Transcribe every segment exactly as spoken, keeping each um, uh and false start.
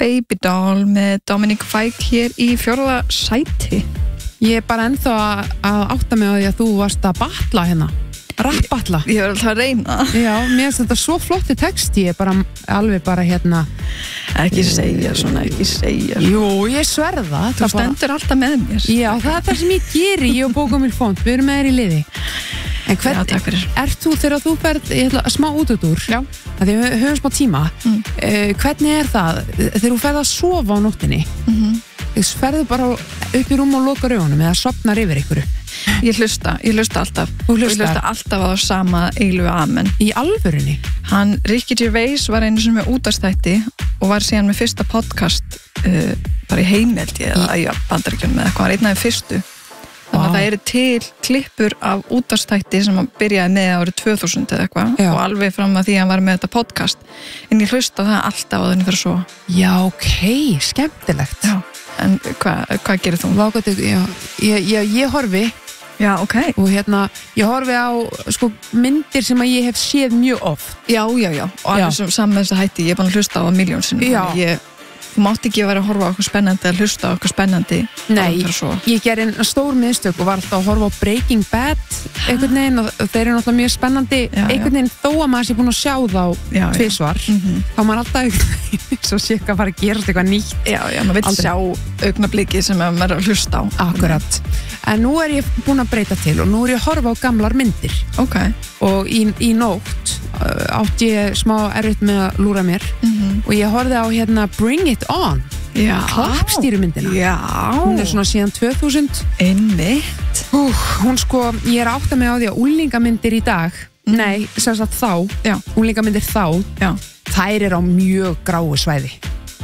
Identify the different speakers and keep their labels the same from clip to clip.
Speaker 1: Baby Doll með Dominic Fike hér í fjórða sæti.
Speaker 2: Ég er bara ennþá að, að átta mig á því að þú varst að batla hérna rappbatla.
Speaker 1: Ég, ég var alltaf að reyna.
Speaker 2: Já, mér finnst þetta svo flotti texti, ég er bara alveg bara hérna
Speaker 1: ekki segja svona, ekki segja svona.
Speaker 2: Jú, ég sverða.
Speaker 1: Þú stendur alltaf með mér.
Speaker 2: Já, það er það sem ég geri, ég og Bókamil Font, við erum með þér í liði. En hvern,
Speaker 1: Já, takk fyrir.
Speaker 2: Ert þú þegar þú ferð, ég ætla, smá út út úr,
Speaker 1: Já.
Speaker 2: að því við höfum smá tíma,
Speaker 1: Mm.
Speaker 2: uh, hvernig er það þegar þú ferð að sofa á nóttinni?
Speaker 1: Mhm.
Speaker 2: Þú ferðu bara upp í rúm og lokar augunum eða sofnar yfir ykkur?
Speaker 1: Ég hlusta, ég hlusta alltaf.
Speaker 2: Þú
Speaker 1: Ég
Speaker 2: hlustar?
Speaker 1: hlusta alltaf á sama eilu amen.
Speaker 2: Í alvörunni?
Speaker 1: Hann, Ricky Gervais var einu sem með útastætti og var síðan með fyrsta podcast uh, bara í heimeld ég eða í Bandaríkjunum eða eitthvað, hann er einn af þeim fyrstu. Þannig að
Speaker 2: Vá.
Speaker 1: það eru til klippur af útastætti sem hann byrjaði með árið tvö þúsund eða eitthvað
Speaker 2: Já.
Speaker 1: og alveg fram að því að hann var með þetta podcast. En ég hlusta á það alltaf á þenni fyrir svo.
Speaker 2: Já, ok, skemmtilegt.
Speaker 1: Já. En hvað hva gerir þú?
Speaker 2: Vágættu, já, ég, ég, ég horfi
Speaker 1: Já, ok.
Speaker 2: og hérna, ég horfi á sko, myndir sem að ég hef séð mjög oft.
Speaker 1: Já, já, já. Og alveg sem saman með þess að hætti, ég er bara að hlusta á miljón sinni.
Speaker 2: Já.
Speaker 1: Ég, þú mátt ekki vera að horfa á okkur spennandi að hlusta á okkur spennandi.
Speaker 2: Nei,
Speaker 1: bara svo.
Speaker 2: ég ger einn stór miðstök og var alltaf að horfa á Breaking Bad einhvern veginn og þeir eru náttúrulega mjög spennandi
Speaker 1: Já, já.
Speaker 2: einhvern veginn þó að maður sé búin að sjá þá
Speaker 1: Já, já.
Speaker 2: tvisvar,
Speaker 1: Mhm.
Speaker 2: þá maður alltaf einhvern veginn svo sé ekki að fara að gerast eitthvað nýtt.
Speaker 1: Já, já, maður vil
Speaker 2: Aldrei.
Speaker 1: sjá augnablikið sem maður er að hlusta á.
Speaker 2: Akkurat. En nú er ég búin að breyta til og nú er ég að horfa á gamlar myndir
Speaker 1: Ok.
Speaker 2: og í, í nótt uh, átti ég smá erfitt með að lúra mér
Speaker 1: Mhm.
Speaker 2: og ég horfði á hérna Bring It On,
Speaker 1: Já.
Speaker 2: klappstýrumyndina.
Speaker 1: Já.
Speaker 2: Hún er svona síðan tvö þúsund.
Speaker 1: Einmitt.
Speaker 2: Hú, hún sko, ég er að átta mig á því að úlingamyndir í dag,
Speaker 1: Mhm.
Speaker 2: nei, sem sagt þá,
Speaker 1: Já.
Speaker 2: úlingamyndir þá,
Speaker 1: Já.
Speaker 2: þær eru á mjög gráu svæði.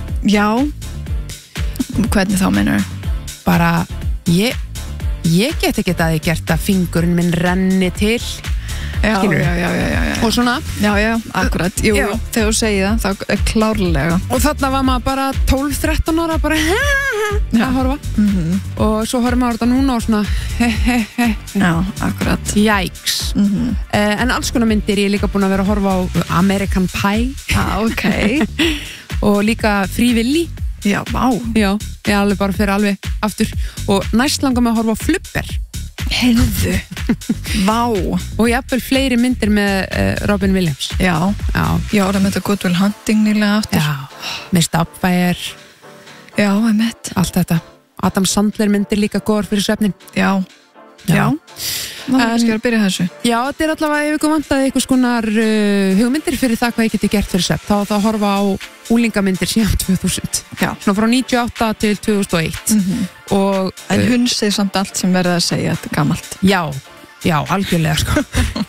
Speaker 1: Já. Hvernig þá meinar?
Speaker 2: Bara, ég, ég get ekki að ég gert að fingurinn minn renni til
Speaker 1: Já,
Speaker 2: Skilurðu?
Speaker 1: já, já, já, já, já.
Speaker 2: og svona.
Speaker 1: Já, já, akkurat. Jú,
Speaker 2: Já.
Speaker 1: þegar þú segir það, þá er klárlega.
Speaker 2: Og þarna var maður bara tólf þrettán ára bara
Speaker 1: Já.
Speaker 2: að horfa.
Speaker 1: Mhm.
Speaker 2: Og svo horfum maður þetta núna og svona he he he,
Speaker 1: Já, akkurat.
Speaker 2: jæks.
Speaker 1: Mhm.
Speaker 2: Uh, en alls konar myndir, ég er líka búin að vera að horfa á American Pie
Speaker 1: Já, ok.
Speaker 2: og líka Free Willy.
Speaker 1: Já, vá.
Speaker 2: Já, ég er alveg bara fyrir alveg aftur og næst langar mig að horfa á Flubber
Speaker 1: Heyrðu. Vá.
Speaker 2: og jafnvel fleiri myndir með uh, Robin Williams.
Speaker 1: Já.
Speaker 2: Já,
Speaker 1: Ég ára með þetta Good Will Hunting nýlega aftur.
Speaker 2: já, með Doubtfire,
Speaker 1: Já, einmitt.
Speaker 2: allt þetta. Adam Sandler myndir líka góðar fyrir svefnin.
Speaker 1: Já.
Speaker 2: Já.
Speaker 1: Já. Ná,
Speaker 2: En-
Speaker 1: kannski að byrja þessu.
Speaker 2: Já, þetta er allavega ef ykkur vantaði einhvers konar uh, hugmyndir fyrir það hvað ég geti gert fyrir svefn. Þá á það að horfa á úlingamyndir síðan tvö þúsund.
Speaker 1: Já.
Speaker 2: Svona frá níutíu og átta til tvö þúsund og eitt.
Speaker 1: Mhm.
Speaker 2: Og
Speaker 1: En
Speaker 2: uh,
Speaker 1: hunsið samt allt sem verður að segja, þetta er gamalt.
Speaker 2: já, já, algjörlega sko.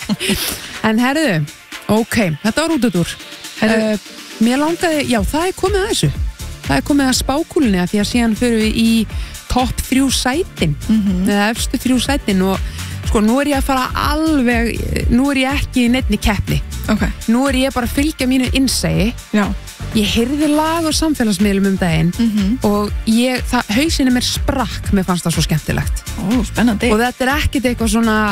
Speaker 2: En herðu, ok, þetta var út út úr.
Speaker 1: Heyrðu,
Speaker 2: Uh, mér langaði, já það er komið að þessu það er komið að spákúlunni að því að síðan fyrir við í topp þrjú sætin
Speaker 1: Mhm.
Speaker 2: eða efstu þrjú sætin og sko nú er ég að fara alveg nú er ég ekki í neinni keppni
Speaker 1: ok.
Speaker 2: nú er ég bara að fylgja mínu innsæi
Speaker 1: Já.
Speaker 2: ég heyrði lag á samfélagsmiðlum um daginn
Speaker 1: Mhm.
Speaker 2: og ég, það, hausinu mér sprakk mér fannst það svo skemmtilegt
Speaker 1: Ó, spennandi.
Speaker 2: og þetta er ekkit eitthvað svona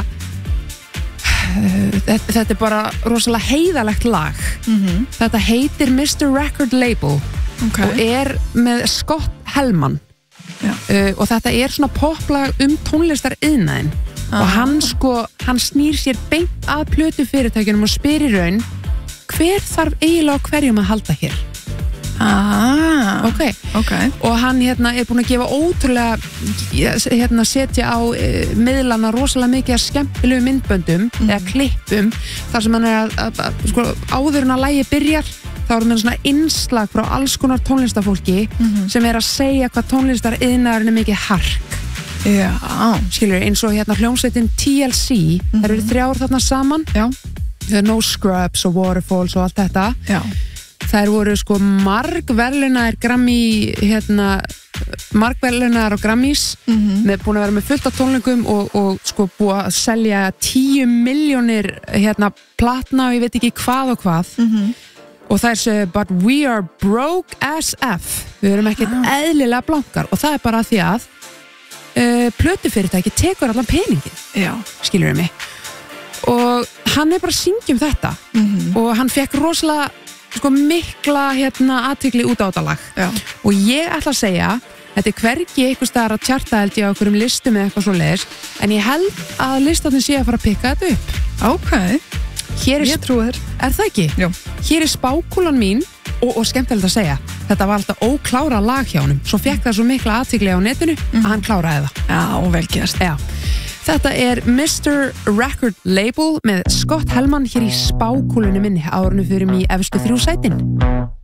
Speaker 2: þetta, þetta er bara rosalega heiðalegt lag
Speaker 1: Mhm.
Speaker 2: þetta heitir mister Record Label
Speaker 1: Ok.
Speaker 2: og er með Scott Hellman
Speaker 1: Já.
Speaker 2: uh, og þetta er svona poplag um tónlistar iðnaðinn
Speaker 1: Ah.
Speaker 2: og hann sko, hann snýr sér beint að plötu fyrirtækjunum og spyr í raun hver þarf eiginlega á hverjum að halda hér
Speaker 1: Ah,
Speaker 2: ok,
Speaker 1: ok.
Speaker 2: og hann hérna er búin að gefa ótrúlega hérna setja á e, miðlana rosalega mikið að skemmtilegu myndböndum eða klippum þar sem hann er að, að, að sko, áður en að lægi byrjar þá erum við svona innslag frá alls konar tónlistafólki sem er að segja hvað tónlistar iðnaðurinn er mikið hark
Speaker 1: Já.
Speaker 2: skilur eins og hérna hljómsveitin T L C þær eru þrjár þarna saman
Speaker 1: Já.
Speaker 2: No Scrubs og Waterfalls og allt þetta
Speaker 1: Já.
Speaker 2: þær voru sko margverðlunaðir Grammy hérna margverðlunaðar á Grammys
Speaker 1: Mhm.
Speaker 2: með búin að vera með fullt af tónleikum og, og sko búið að selja tíu milljónir hérna platna og ég veit ekki hvað og hvað
Speaker 1: Mhm.
Speaker 2: og það er segja but we are broke as F við erum ekkert eðlilega blankar og það er bara því að uh, plötufyrirtæki tekur allan peningin
Speaker 1: Já.
Speaker 2: skilur við mig og hann er bara að syngja um þetta
Speaker 1: Mhm.
Speaker 2: og hann fekk rosalega sko mikla hérna athygli út á þetta lag.
Speaker 1: Já.
Speaker 2: Og ég ætla að segja þetta er hvergi einhvers staðar að tjarta held ég á einhverjum listum eða eitthvað svo leiðis en ég held að listatinn sé að fara að pikka þetta upp.
Speaker 1: Ok,
Speaker 2: Hér er,
Speaker 1: ég trúi þér.
Speaker 2: er það ekki?
Speaker 1: Jú.
Speaker 2: Hér er spákúlan mín og, og skemmtilegt að segja þetta var alltaf óklára lag hjá honum svo fekk það svo mikla athygli á netinu
Speaker 1: Mm.
Speaker 2: að hann kláraði það.
Speaker 1: Já, vel gert.
Speaker 2: Já. Þetta er mister Record Label með Scott Helman hér í spákúlunni minni árunum fyrir mig í efstu þrjú sætin.